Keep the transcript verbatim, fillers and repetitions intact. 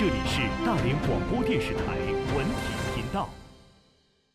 这里是大连广播电视台文体频道。